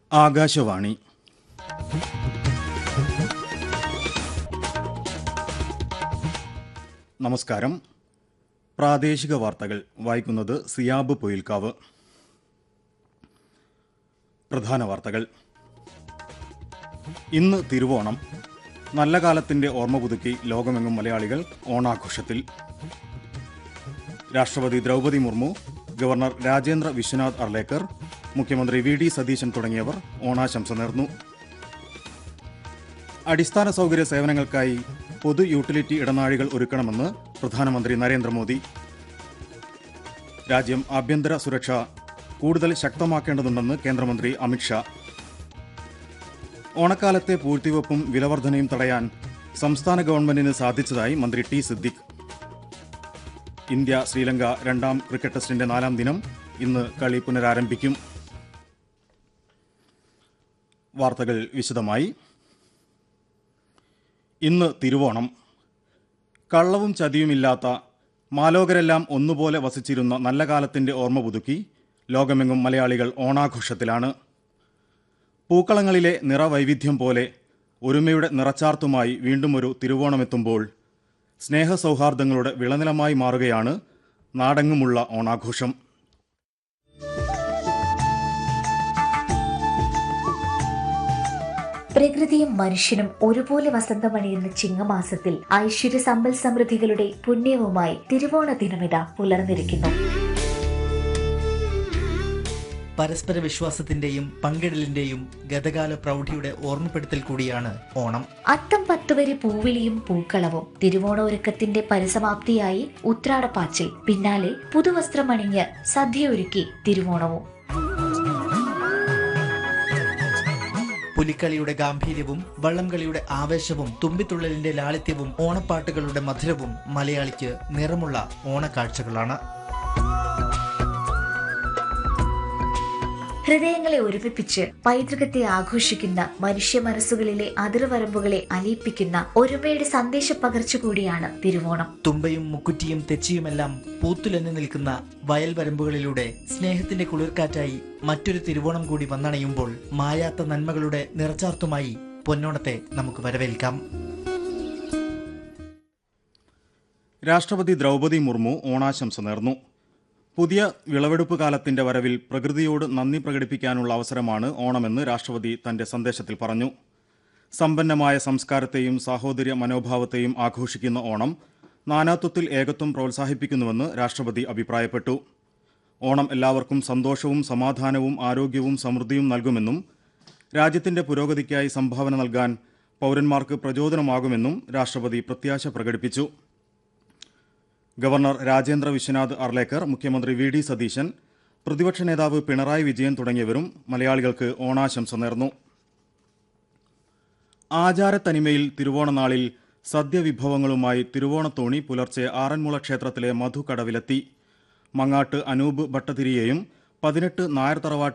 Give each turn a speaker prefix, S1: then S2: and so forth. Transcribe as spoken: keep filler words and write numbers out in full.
S1: ആകാശവാണി. നമസ്കാരം. പ്രാദേശിക വാർത്തകൾ വായിക്കുന്നത് സിയാബ് പൊയിൽക്കാവ്. പ്രധാന വാർത്തകൾ. ഇന്ന് തിരുവോണം. നല്ല കാലത്തിന്റെ ഓർമ്മ പുതുക്കി ലോകമെങ്ങും മലയാളികൾ ഓണാഘോഷത്തിൽ. രാഷ്ട്രപതി ദ്രൗപദി മുർമു, ഗവർണർ രാജേന്ദ്ര വിശ്വനാഥ് അർലേക്കർ, മുഖ്യമന്ത്രി വി ഡി സതീശൻ തുടങ്ങിയവർ ഓണാശംസ നേർന്നു. അടിസ്ഥാന സൗകര്യ സേവനങ്ങൾക്കായി പൊതു യൂട്ടിലിറ്റി ഇടനാഴികൾ ഒരുക്കണമെന്ന് പ്രധാനമന്ത്രി നരേന്ദ്രമോദി. രാജ്യം ആഭ്യന്തര സുരക്ഷ കൂടുതൽ ശക്തമാക്കേണ്ടതുണ്ടെന്ന് കേന്ദ്രമന്ത്രി അമിത്ഷാ. ഓണക്കാലത്തെ പൂഴ്ത്തിവെപ്പും വിലവർധനയും തടയാൻ സംസ്ഥാന ഗവൺമെന്റിന് സാധിച്ചതായി മന്ത്രി ടി സിദ്ദിഖ്. ഇന്ത്യ ശ്രീലങ്ക രണ്ടാം ക്രിക്കറ്റ് ടെസ്റ്റിന്റെ നാലാം ദിനം ഇന്ന് കളി പുനരാരംഭിക്കും. വാർത്തകൾ വിശദമായി. ഇന്ന് തിരുവോണം. കള്ളവും ചതിയുമില്ലാത്ത, മാലോകരെല്ലാം ഒന്നുപോലെ വസിച്ചിരുന്ന നല്ല കാലത്തിന്റെ ഓർമ്മ പുതുക്കി ലോകമെങ്ങും മലയാളികൾ ഓണാഘോഷത്തിലാണ്. പൂക്കളങ്ങളിലെ നിറവൈവിധ്യം പോലെ ഒരുമയുടെ നിറച്ചാർത്തുമായി വീണ്ടും ഒരു തിരുവോണമെത്തുമ്പോൾ സ്നേഹസൗഹാർദ്ദങ്ങളുടെ വിളനിലമായി മാറുകയാണ് നാടെങ്ങുമുള്ള ഓണാഘോഷം.
S2: പ്രകൃതിയും മനുഷ്യനും ഒരുപോലെ വസന്തമണിയുന്ന ചിങ്ങമാസത്തിൽ ഐശ്വര്യ സമ്പൽ സമൃദ്ധികളുടെ പുണ്യവുമായി തിരുവോണ ദിനമിത പുലർന്നിരിക്കുന്നു.
S3: പരസ്പര വിശ്വാസത്തിന്റെയും പങ്കിടലിന്റെയും ഗതകാല പ്രൗഢിയുടെ ഓർമ്മപ്പെടുത്തൽ കൂടിയാണ് ഓണം.
S2: അത്തം പത്തുവരെ പൂവിളിയും പൂക്കളവും, തിരുവോണ ഒരുക്കത്തിന്റെ പരിസമാപ്തിയായി ഉത്രാടപ്പാച്ചിൽ, പിന്നാലെ പുതുവസ്ത്രമണിഞ്ഞ് സദ്യ ഒരുക്കി തിരുവോണവും.
S3: പുലിക്കളിയുടെ ഗാംഭീര്യവും വള്ളംകളിയുടെ ആവേശവും തുമ്പിത്തുള്ളലിന്റെ ലാളിത്യവും ഓണപ്പാട്ടുകളുടെ മധുരവും മലയാളിക്ക് നിറമുള്ള ഓണക്കാഴ്ചകളാണ്.
S2: ഹൃദയങ്ങളെ ഒരുമിപ്പിച്ച് പൈതൃകത്തെ ആഘോഷിക്കുന്ന, മനുഷ്യ മനസ്സുകളിലെ അതിർവരമ്പുകളെ അലിയിപ്പിക്കുന്ന ഒരുമയുടെ സന്ദേശ പകർച്ച കൂടിയാണ് തിരുവോണം.
S3: തുമ്പയും മുക്കുറ്റിയും തെച്ചിയുമെല്ലാം പൂത്തുലഞ്ഞു നിൽക്കുന്ന വയൽ വരമ്പുകളിലൂടെ സ്നേഹത്തിന്റെ കുളിർക്കാറ്റായി മറ്റൊരു തിരുവോണം കൂടി വന്നണയുമ്പോൾ മായാത്ത നന്മകളുടെ നിറച്ചാർത്തുമായി പൊന്നോണത്തെ നമുക്ക് വരവേൽക്കാം.
S1: രാഷ്ട്രപതി ദ്രൗപദി മുർമു ഓണാശംസ നേർന്നു. പുതിയ വിളവെടുപ്പ് കാലത്തിന്റെ വരവിൽ പ്രകൃതിയോട് നന്ദി പ്രകടിപ്പിക്കാനുള്ള അവസരമാണ് ഓണമെന്ന് രാഷ്ട്രപതി തന്റെ സന്ദേശത്തിൽ പറഞ്ഞു. സമ്പന്നമായ സംസ്കാരത്തെയും സാഹോദര്യ മനോഭാവത്തെയും ആഘോഷിക്കുന്ന ഓണം നാനാത്വത്തിൽ ഏകത്വം പ്രോത്സാഹിപ്പിക്കുന്നുവെന്ന് രാഷ്ട്രപതി അഭിപ്രായപ്പെട്ടു. ഓണം എല്ലാവർക്കും സന്തോഷവും സമാധാനവും ആരോഗ്യവും സമൃദ്ധിയും നൽകുമെന്നും രാജ്യത്തിന്റെ പുരോഗതിക്കായി സംഭാവന നൽകാൻ പൌരന്മാർക്ക് പ്രചോദനമാകുമെന്നും രാഷ്ട്രപതി പ്രത്യാശ പ്രകടിപ്പിച്ചു. ഗവർണർ രാജേന്ദ്ര വിശ്വനാഥ് അർലേക്കർ, മുഖ്യമന്ത്രി വി ഡി സതീശൻ, പ്രതിപക്ഷ നേതാവ് പിണറായി വിജയൻ തുടങ്ങിയവരും മലയാളികൾക്ക് ഓണാശംസ നേർന്നു. ആചാരത്തനിമയിൽ തിരുവോണനാളിൽ സദ്യവിഭവങ്ങളുമായി തിരുവോണത്തോണി പുലർച്ചെ ആറന്മുള ക്ഷേത്രത്തിലെ മധുകടവിലെത്തി. മങ്ങാട്ട് അനൂപ് ഭട്ടതിരിയെയും പതിനെട്ട് നായർ തറവാട്ടിൽ